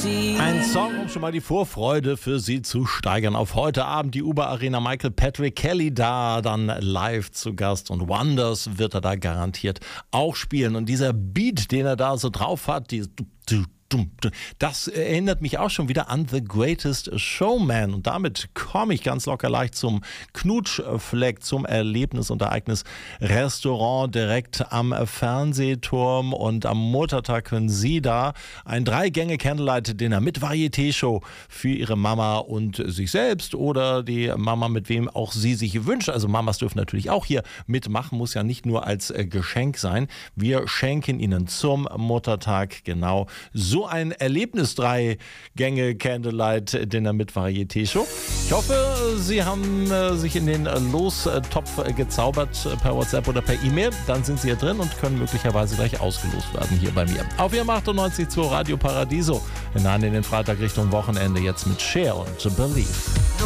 Ein Song, um schon mal die Vorfreude für Sie zu steigern. Auf heute Abend die Uber Arena, Michael Patrick Kelly da, dann live zu Gast und Wonders wird er da garantiert auch spielen. Und dieser Beat, den er da so drauf hat, das erinnert mich auch schon wieder an The Greatest Showman. Und damit komme ich ganz locker leicht zum Knutschfleck, zum Erlebnis- und Ereignis-Restaurant direkt am Fernsehturm. Und am Muttertag können Sie da ein 3-Gänge-Candlelight-Dinner mit Varieté-Show für Ihre Mama und sich selbst oder die Mama, mit wem auch sie sich wünscht. Also Mamas dürfen natürlich auch hier mitmachen, muss ja nicht nur als Geschenk sein. Wir schenken Ihnen zum Muttertag genau so ein Erlebnis-3-Gänge-Candlelight-Dinner mit Varieté-Show. Ich hoffe, Sie haben sich in den Lostopf gezaubert per WhatsApp oder per E-Mail. Dann sind Sie hier drin und können möglicherweise gleich ausgelost werden hier bei mir. Auf Ihrem 98.2 Radio Paradiso hinein in den Freitag Richtung Wochenende jetzt mit Cher und Believe.